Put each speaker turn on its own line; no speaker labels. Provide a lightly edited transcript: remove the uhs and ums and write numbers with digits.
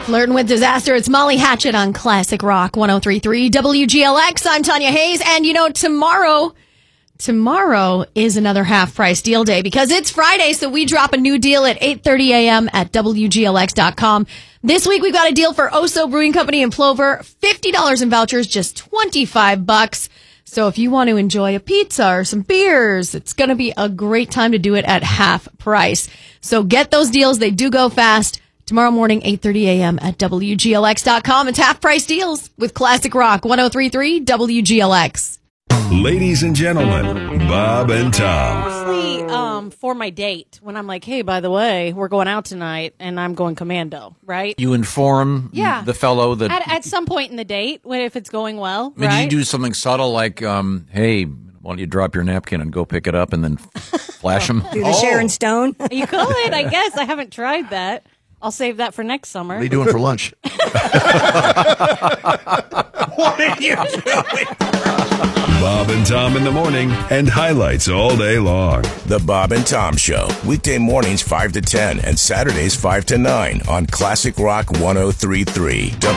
Flirting with Disaster. It's Molly Hatchet on Classic Rock 103.3 WGLX. I'm Tanya Hayes. And tomorrow is another half price deal day because it's Friday. So we drop a new deal at 8:30 a.m. at WGLX.com. This week we've got a deal for Oso Brewing Company in Plover. $50 in vouchers, just $25. So if you want to enjoy a pizza or some beers, it's going to be a great time to do it at half price. So get those deals. They do go fast. Tomorrow morning, 8:30 a.m. at WGLX.com. It's half price deals with Classic Rock 103.3 WGLX.
Ladies and gentlemen, Bob and Tom.
Mostly for my date, when I'm like, hey, by the way, we're going out tonight, and I'm going commando, right?
You inform the fellow that...
At some point in the date, if it's going well,
I mean,
right?
Did you do something subtle like, hey, why don't you drop your napkin and go pick it up and then flash them?
Do the Sharon Stone?
You could, I guess. I haven't tried that. I'll save that for next summer.
What are you doing for lunch?
What are you doing? Bob and Tom in the morning and highlights all day long.
The Bob and Tom Show, weekday mornings 5 to 10 and Saturdays 5 to 9 on Classic Rock 103.3